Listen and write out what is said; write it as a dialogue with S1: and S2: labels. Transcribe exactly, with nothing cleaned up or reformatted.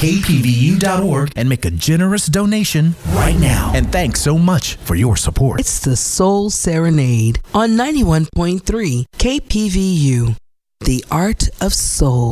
S1: k p v u dot org and make a generous donation right now. And thanks so much for your support.
S2: It's the Soul Serenade on ninety-one point three K P V U, the art of soul.